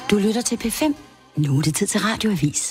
Du lytter til P5. Nu er det tid til Radioavis.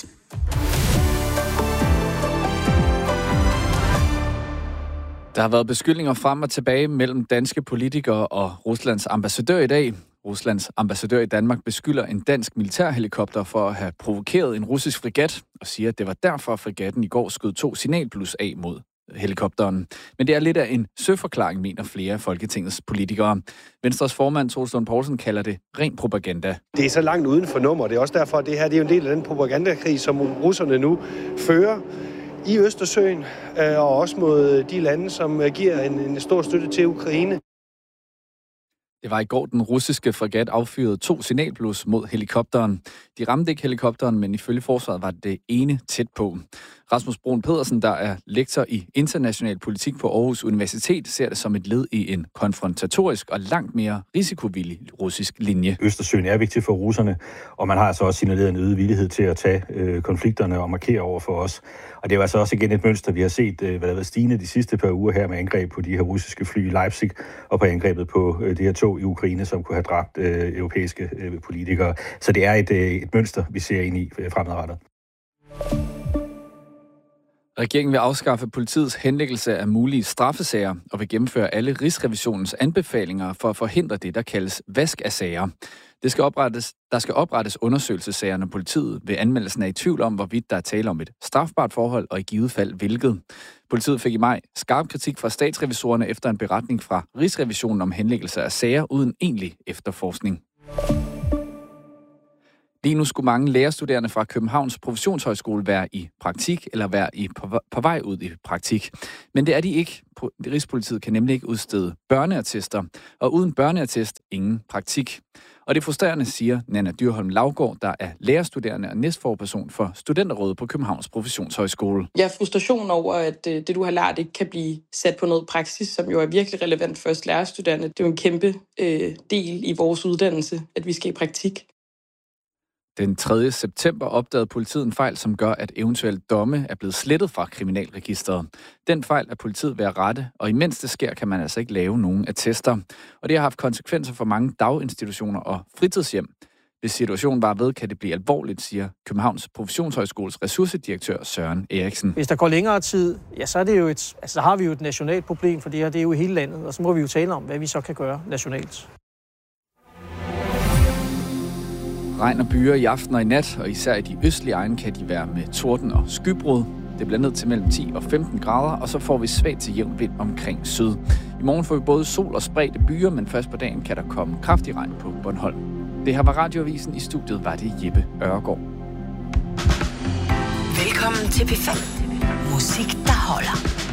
Der har været beskyldninger frem og tilbage mellem danske politikere og Ruslands ambassadør i dag. Ruslands ambassadør i Danmark beskylder en dansk militærhelikopter for at have provokeret en russisk fregat og siger, at det var derfor, at fregatten i går skød 2 signalblus af mod helikopteren. Men det er lidt af en søforklaring, mener flere af Folketingets politikere. Venstres formand, Troels Lund Poulsen, kalder det ren propaganda. Det er så langt uden for nummer. Det er også derfor, at det her det er en del af den propagandakrig, som russerne nu fører i Østersøen, og også mod de lande, som giver en stor støtte til Ukraine. Det var i går, den russiske fregat affyrede 2 signalblus mod helikopteren. De ramte ikke helikopteren, men ifølge forsvaret var det ene tæt på. Rasmus Bruun Pedersen, der er lektor i international politik på Aarhus Universitet, ser det som et led i en konfrontatorisk og langt mere risikovillig russisk linje. Østersøen er vigtig for russerne, og man har altså også signaleret en øget villighed til at tage konflikterne og markere over for os. Og det er altså også igen et mønster, vi har set, hvad der har været stigende de sidste par uger her med angreb på de her russiske fly i Leipzig og på angrebet på det her tog i Ukraine, som kunne have dræbt europæiske politikere. Så det er et mønster, vi ser ind i fremadrettet. Regeringen vil afskaffe politiets henlæggelse af mulige straffesager og vil gennemføre alle Rigsrevisionens anbefalinger for at forhindre det, der kaldes vask af sager. Der skal oprettes undersøgelsessager, når politiet ved anmeldelsen er i tvivl om, hvorvidt der er tale om et strafbart forhold, og i givet fald hvilket. Politiet fik i maj skarp kritik fra statsrevisorerne efter en beretning fra Rigsrevisionen om henlæggelse af sager uden egentlig efterforskning. Lige nu skulle mange lærerstuderende fra Københavns Professionshøjskole være i praktik eller være på vej ud i praktik. Men det er de ikke. Rigspolitiet kan nemlig ikke udstede børneattester, og uden børneattest ingen praktik. Og det er frustrerende, siger Nanna Dyrholm Laugaard, der er lærerstuderende og næstforperson for Studenterrådet på Københavns Professionshøjskole. Jeg er frustration over, at det, du har lært, ikke kan blive sat på noget praksis, som jo er virkelig relevant for os lærerstuderende. Det er jo en kæmpe del i vores uddannelse, at vi skal i praktik. Den 3. september opdagede politiet en fejl, som gør, at eventuelle domme er blevet slettet fra kriminalregisteret. Den fejl er politiet ved at rette, og imens det sker, kan man altså ikke lave nogen attester. Og det har haft konsekvenser for mange daginstitutioner og fritidshjem. Hvis situationen var ved, kan det blive alvorligt, siger Københavns Professionshøjskoles ressourcedirektør Søren Eriksen. Hvis der går længere tid, ja, så er det jo så har vi jo et nationalt problem, for det her det er jo i hele landet, og så må vi jo tale om, hvad vi så kan gøre nationalt. Regn og byer i aften og i nat, og især i de østlige egne kan de være med torden og skybrud. Det bliver ned til mellem 10 og 15 grader, og så får vi svagt til jævn vind omkring syd. I morgen får vi både sol og spredte byer, men først på dagen kan der komme kraftig regn på Bornholm. Det her var Radioavisen. I studiet var det Jeppe Ørgaard. Velkommen til P5. Musik, der holder.